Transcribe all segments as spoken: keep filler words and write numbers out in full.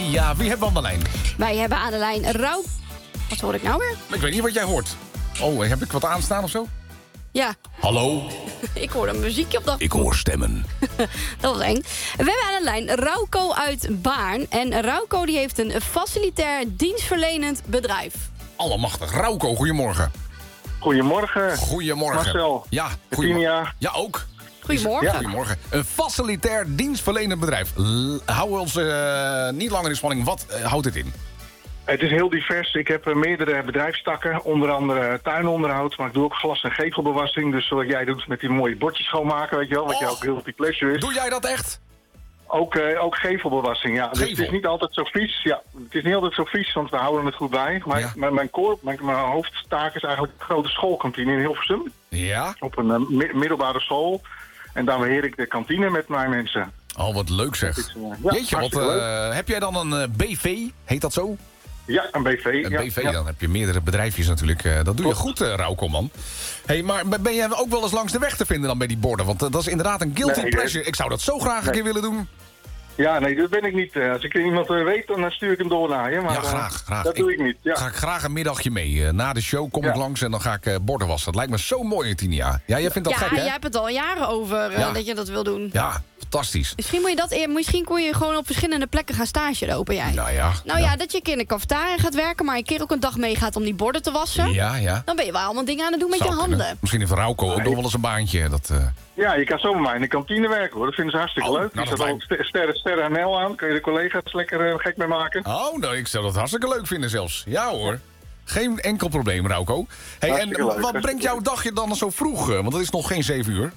Ja, wie hebben we aan de lijn? Wij hebben aan de lijn Rauw... Wat hoor ik nou weer? Ik weet niet wat jij hoort. Oh, heb ik wat aanstaan of zo? Ja, Hallo? ik hoorde een muziekje op de... Ik hoor stemmen. Dat was eng. We hebben aan de lijn Rauwco uit Baarn. En Rauwco die heeft een facilitair dienstverlenend bedrijf. Allemachtig. Rauwco, goedemorgen. Goedemorgen. Goedemorgen. Marcel. Ja, Tinia. Ja, ook. Goedemorgen. Ja. Goedemorgen. Een facilitair dienstverlenend bedrijf. L- hou ons uh, niet langer in spanning. Wat uh, houdt dit in? Het is heel divers. Ik heb uh, meerdere bedrijfstakken. Onder andere tuinonderhoud. Maar ik doe ook glas- en gevelbewassing. Dus zoals jij doet met die mooie bordjes schoonmaken. Weet je wel. Wat Oh. jou ook heel veel pleasure is. Doe jij dat echt? Ook, uh, ook gevelbewassing, ja. Dus Gevel. het is niet altijd zo vies. Ja, het is niet altijd zo vies, want we houden het goed bij. Maar Ja. mijn, mijn, core, mijn, mijn hoofdtaak is eigenlijk een grote schoolkantine in Hilversum. Ja. Op een uh, mi- middelbare school. En daar beheer ik de kantine met mijn mensen. Oh, wat leuk zeg. Dat is, uh, ja, Jeetje, wat, hartstikke leuk. uh, heb jij dan een uh, B V? Heet dat zo? Ja, een B V. Een ja, B V, ja. dan heb je meerdere bedrijfjes natuurlijk. Uh, dat doe je Klopt. goed, uh, Rauwco, man. Hey, maar ben jij ook wel eens langs de weg te vinden dan bij die borden? Want uh, dat is inderdaad een guilty Nee, pleasure. Ik zou dat zo graag een Nee. keer willen doen. Ja, nee, dat ben ik niet. Uh, Als ik iemand uh, weet, dan stuur ik hem door naar je. Maar, Ja, graag, uh, graag. Dat doe ik niet, ja. Ga ik graag een middagje mee. Uh, na de show kom ik Ja. langs en dan ga ik uh, borden wassen. Dat lijkt me zo mooi, Tinia. Ja, jij vindt dat Ja, gek, hè? jij hebt het al jaren over uh, Ja. dat je dat wil doen. Ja, fantastisch. Misschien, moet je dat, eer- misschien kon je gewoon op verschillende plekken gaan stage lopen, jij. Nou ja. Nou ja, dat je een keer in de cafetaria gaat werken... maar een keer ook een dag meegaat om die borden te wassen... Ja, ja. dan ben je wel allemaal dingen aan het doen met Zou je kunnen. handen. Misschien heeft Rauwco ook nog wel eens een baantje. Dat, uh... Ja, je kan zomaar maar in de kantine werken, hoor. Dat vinden ze hartstikke Oh, leuk. nou, Je dat zet al ster- sterren, sterren en Nel aan. Kun je de collega's lekker uh, gek mee maken. Oh, nou, ik zou dat hartstikke leuk vinden zelfs. Ja hoor. Geen enkel probleem, Rauwco. Hey, en Hartstikke leuk, wat hartstikke brengt jouw leuk. dagje dan zo vroeg? uh, Want het is nog geen zeven uur.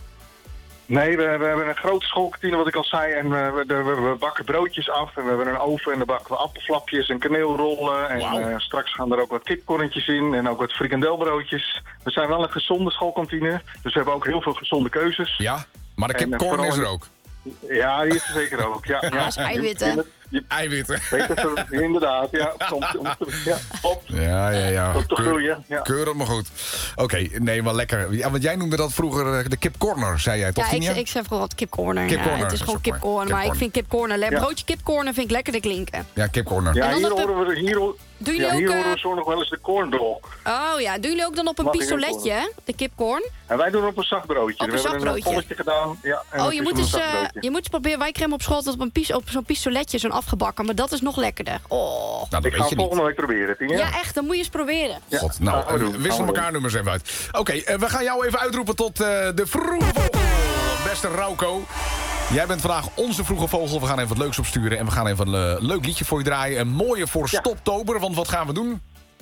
Nee, we, we hebben een grote schoolkantine, wat ik al zei. En uh, we, we, we bakken broodjes af. En we hebben een oven en daar bakken we appelflapjes en kaneelrollen. En Wauw. uh, straks gaan er ook wat kipcornetjes in. En ook wat frikandelbroodjes. We zijn wel een gezonde schoolkantine. Dus we hebben ook heel veel gezonde keuzes. Ja, maar de En, uh, kipcorn vooral is er in- ook. Ja, die is er zeker ook. Ja, ja. Dat is eiwitten. Je- je- Eiwitten. Weet het, inderdaad, ja. Soms, ja, op. Ja, ja, ja. Op de Keur- groeien, ja. Keurig, maar goed. Oké, nee, maar lekker. Ja, want jij noemde dat vroeger uh, de kipcorner, zei jij toch, Ja, ik, Tinia? ik zeg vooral kipcorner. Kipcorner, Ja, het is dat gewoon is ook mooi. kipcorner, maar ik Kipcorner. vind kipcorner... le- Ja. Broodje kipcorner vind ik lekkerder klinken. Ja, kipcorner. Ja, En dan hier op de- horen we, hier, ho- Doen jullie ja, hier ook, horen eh, we zo nog wel eens de corndog. Oh ja, doen jullie ook dan op een Mag ik pistoletje, hè? De kipcorn? En wij doen op een zacht broodje. Op een we zacht hebben een broodje. polletje gedaan. Ja, en Oh, het je is moet, op een eens, zacht eh, broodje. je moet eens proberen. Wij kregen op school tot op, een pis, op zo'n pistoletje, zo'n afgebakken. Maar dat is nog lekkerder. Oh. Nou, dat Ik weet ga je het niet. volgende week proberen, Tien. Ja, echt, dan moet je eens proberen. Ja, God, nou, gaan we uh, doen, wissel gaan we elkaar doen. nummers even uit. Oké, uh, we gaan jou even uitroepen tot uh, de vroege vogel. Beste Rauwco. Jij bent vandaag onze vroege vogel. We gaan even wat leuks opsturen. En we gaan even een uh, leuk liedje voor je draaien. Een mooie voor Ja. Stoptober. Want wat gaan we doen?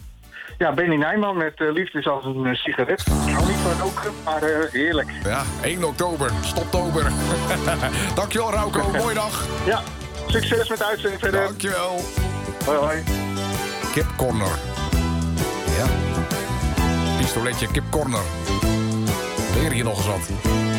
Ja, Benny Nijman met uh, Liefde is als een uh, sigaret. Ik hou niet van roken, maar uh, heerlijk. Ja, één oktober. Stoptober. Dankjewel, Rauwco. Mooie dag. Ja, succes met de uitzending verder. Dankjewel. Hoi, hoi. Kipcorner. Ja. Pistoletje, kipcorner. Leer je nog eens wat.